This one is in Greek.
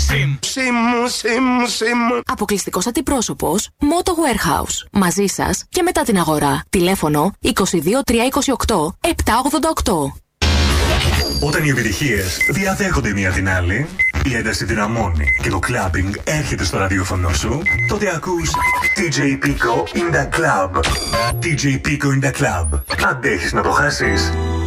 Αποκλειστικός αντιπρόσωπος Moto Warehouse. Μαζί σας και μετά την αγορά. Τηλέφωνο 22 328 788. Όταν οι επιτυχίες διαδέχονται μία την άλλη, η ένταση δυναμώνει και το clubbing έρχεται στο ραδιόφωνο σου, τότε ακούς DJ Pico in the club. DJ Pico in the club. Αντέχεις να το χάσεις?